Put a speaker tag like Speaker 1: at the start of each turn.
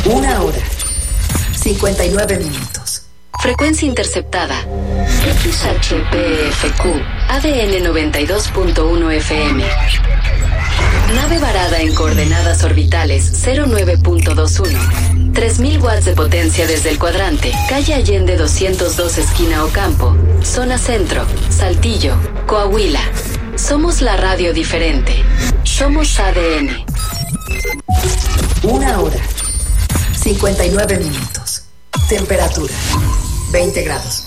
Speaker 1: 1 hora, 59 minutos.
Speaker 2: Frecuencia interceptada. XHPFQ, ADN 92.1 FM. Nave varada en coordenadas orbitales 09.21. 3000 watts de potencia desde el cuadrante. Calle Allende 202 esquina Ocampo. Zona Centro, Saltillo, Coahuila. Somos la radio diferente. Somos ADN.
Speaker 1: 1 hora, 59 minutos. Temperatura, 20 grados.